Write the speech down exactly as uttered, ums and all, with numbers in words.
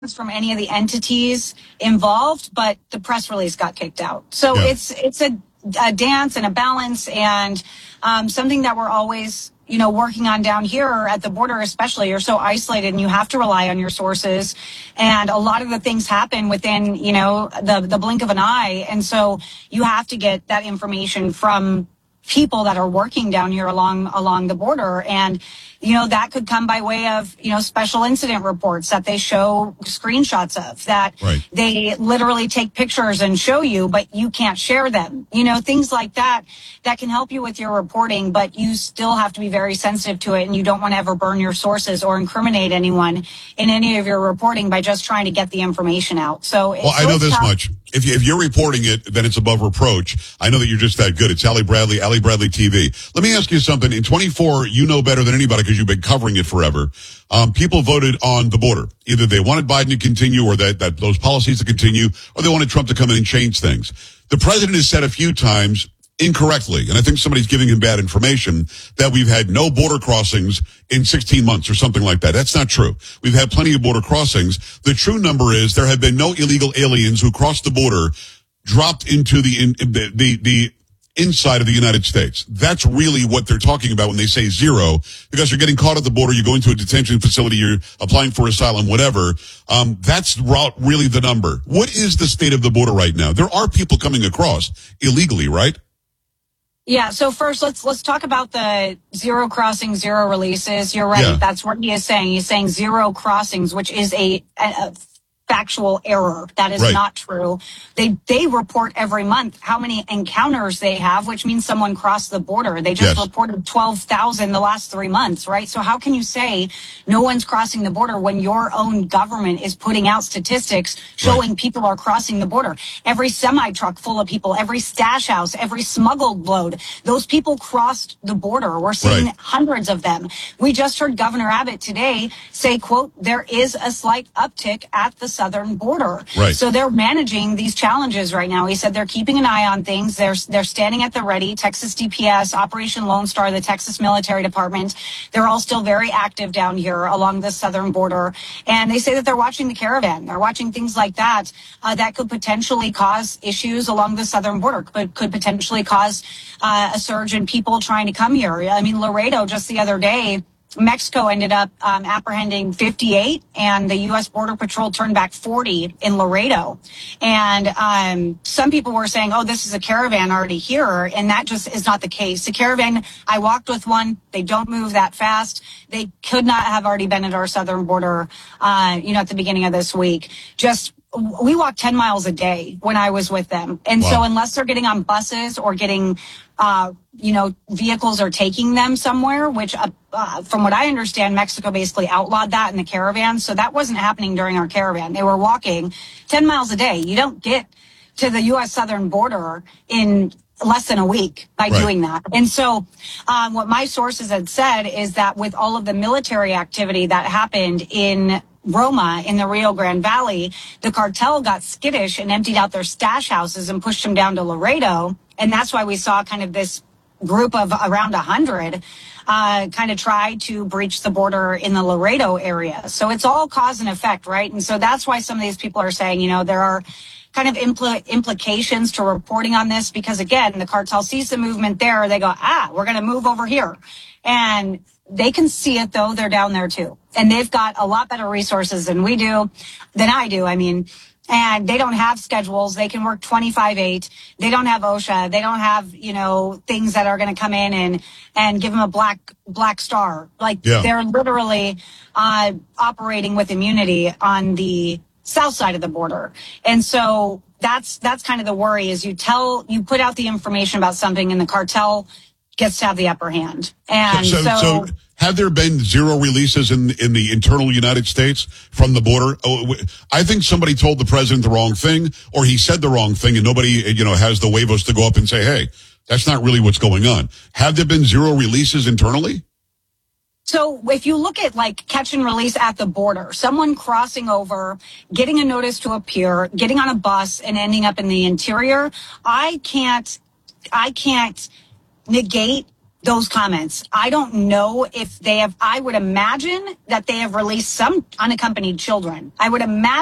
from any of the entities involved, but the press release got kicked out. So yeah. it's it's a, a dance and a balance, and um, something that we're always, you know, working on down here at the border, especially. You're so isolated and you have to rely on your sources. And a lot of the things happen within, you know, the, the blink of an eye. And so you have to get that information from people that are working down here along along the border. And you know, that could come by way of, you know, special incident reports that they show screenshots of, that right. they literally take pictures and show you, but you can't share them. You know, things like that, that can help you with your reporting, but you still have to be very sensitive to it, and you don't want to ever burn your sources or incriminate anyone in any of your reporting by just trying to get the information out. So, well, I know this tough. much. If, you, if you're reporting it, then it's above reproach. I know that you're just that good. It's Allie Bradley, Allie Bradley T V. Let me ask you something. In twenty-four, you know better than anybody because you've been covering it forever. Um, people voted on the border. Either they wanted Biden to continue, or that, that those policies to continue, or they wanted Trump to come in and change things. The president has said a few times, incorrectly, and I think somebody's giving him bad information, that we've had no border crossings in sixteen months or something like that. That's not true. We've had plenty of border crossings. The true number is there have been no illegal aliens who crossed the border, dropped into the in, the, the the inside of the United States. That's really what they're talking about when they say zero, because you're getting caught at the border, you go into a detention facility, you're applying for asylum, whatever. Um, that's really the number. What is the state of the border right now? There are people coming across illegally, right? Yeah. So first, let's let's talk about the zero crossings, zero releases. You're right. Yeah. That's what he is saying. He's saying zero crossings, which is a, a factual error. That is right. not true. They they report every month how many encounters they have, which means someone crossed the border. They just yes. reported twelve thousand the last three months, right? So how can you say no one's crossing the border when your own government is putting out statistics showing right. people are crossing the border? Every semi-truck full of people, every stash house, every smuggled load, those people crossed the border. We're seeing right. hundreds of them. We just heard Governor Abbott today say, quote, there is a slight uptick at the southern border. Right. So they're managing these challenges right now. He said they're keeping an eye on things. They're they're standing at the ready. Texas D P S, Operation Lone Star, the Texas Military Department, they're all still very active down here along the southern border. And they say that they're watching the caravan. They're watching things like that uh, that could potentially cause issues along the southern border, could, could potentially cause uh, a surge in people trying to come here. I mean, Laredo just the other day, Mexico ended up um, apprehending fifty-eight, and the U S Border Patrol turned back forty in Laredo. And um, some people were saying, oh, this is a caravan already here, and that just is not the case. The caravan, I walked with one. They don't move that fast. They could not have already been at our southern border, uh, you know, at the beginning of this week. Just we walk ten miles a day when I was with them. And wow. so unless they're getting on buses or getting, uh, you know, vehicles are taking them somewhere, which uh, uh, from what I understand, Mexico basically outlawed that in the caravan. So that wasn't happening during our caravan. They were walking ten miles a day. You don't get to the U S southern border in less than a week by right. doing that. And so um, what my sources had said is that with all of the military activity that happened in Roma in the Rio Grande Valley, the cartel got skittish and emptied out their stash houses and pushed them down to Laredo. And that's why we saw kind of this group of around one hundred uh, kind of try to breach the border in the Laredo area. So it's all cause and effect, right? And so that's why some of these people are saying, you know, there are kind of impl- implications to reporting on this, because, again, the cartel sees the movement there. They go, ah, we're going to move over here. And they can see it, though. They're down there, too. And they've got a lot better resources than we do, than I do, I mean. And they don't have schedules. They can work twenty-five eight. They don't have OSHA. They don't have, you know, things that are going to come in and, and give them a black black star. Like, yeah. they're literally uh, operating with immunity on the south side of the border. And so that's that's kind of the worry, is you tell, you put out the information about something and the cartel gets to have the upper hand. And so, so, so have there been zero releases in in the internal United States from the border? Oh, I think somebody told the president the wrong thing, or he said the wrong thing, and nobody, you know, has the huevos to go up and say, hey, that's not really what's going on. Have there been zero releases internally? So if you look at like catch and release at the border, someone crossing over, getting a notice to appear, getting on a bus and ending up in the interior, I can't, I can't negate those comments. I don't know if they have, I would imagine that they have released some unaccompanied children. I would imagine